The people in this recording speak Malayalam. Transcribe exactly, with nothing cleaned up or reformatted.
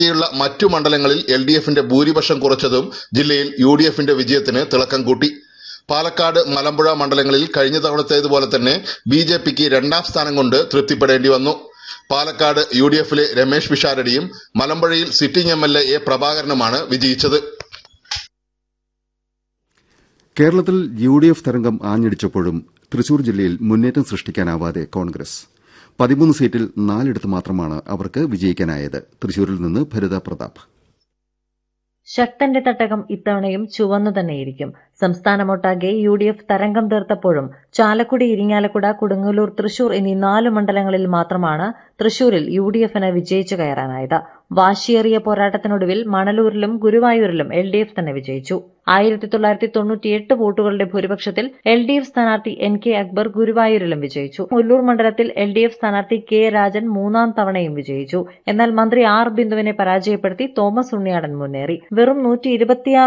യുള്ള മറ്റു മണ്ഡലങ്ങളിൽ എൽ ഡി എഫിന്റെ ഭൂരിപക്ഷം കുറച്ചതും ജില്ലയിൽ യു ഡി എഫിന്റെ വിജയത്തിന് തിളക്കം കൂട്ടി. പാലക്കാട്, മലമ്പുഴ മണ്ഡലങ്ങളിൽ കഴിഞ്ഞ തവണത്തേതുപോലെ തന്നെ ബി ജെ പിക്ക് രണ്ടാം സ്ഥാനം കൊണ്ട് തൃപ്തിപ്പെടേണ്ടി വന്നു. പാലക്കാട് യു ഡി എഫിലെ Ramesh പിഷാരടിയും മലമ്പുഴയിൽ sitting M L A A പ്രഭാകരനുമാണ് വിജയിച്ചത്. കേരളത്തിൽ യു ഡി എഫ് തരംഗം ആഞ്ഞടിച്ചപ്പോഴും തൃശൂർ ജില്ലയിൽ മുന്നേറ്റം സൃഷ്ടിക്കാനാവാതെ കോൺഗ്രസ്. പതിമൂന്ന് സീറ്റിൽ നാലിടത്ത് മാത്രമാണ് അവർക്ക് വിജയിക്കാനായത്. തൃശൂരിൽ നിന്ന് ഭരിത പ്രതാപ്. ശക്തന്റെ തട്ടകം ഇത്തവണയും ചുവന്നു തന്നെയിരിക്കും. സംസ്ഥാനമൊട്ടാകെ യു ഡി എഫ് തരംഗം തീർത്തപ്പോഴും ചാലക്കുടി, ഇരിങ്ങാലക്കുട, കൊടുങ്ങല്ലൂർ, തൃശൂർ എന്നീ നാല് മണ്ഡലങ്ങളിൽ മാത്രമാണ് തൃശൂരിൽ യു ഡി എഫിന് വിജയിച്ചു കയറാനായത്. വാശിയേറിയ പോരാട്ടത്തിനൊടുവിൽ മണലൂരിലും ഗുരുവായൂരിലും എൽ ഡി എഫ് തന്നെ വിജയിച്ചു. ആയിരത്തി തൊള്ളായിരത്തി തൊണ്ണൂറ്റിയെട്ട് വോട്ടുകളുടെ ഭൂരിപക്ഷത്തിൽ എൽ ഡി എഫ് സ്ഥാനാർത്ഥി എൻ കെ അക്ബർ ഗുരുവായൂരിലും വിജയിച്ചു. മുല്ലൂർ മണ്ഡലത്തിൽ എൽ ഡി എഫ് സ്ഥാനാർത്ഥി കെ രാജൻ മൂന്നാം തവണയും വിജയിച്ചു. എന്നാൽ മന്ത്രി ആർ ബിന്ദുവിനെ പരാജയപ്പെടുത്തി തോമസ് ഉണ്ണിയാടൻ മുന്നേറി. വെറും നൂറ്റി ഇരുപത്തിയാറ്